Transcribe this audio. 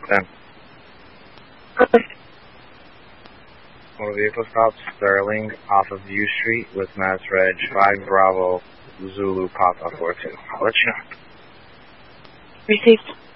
10. Motor vehicle stop Sterling off of U Street with Mass Reg 5 Bravo Zulu Papa 42. I'll let you know. Received.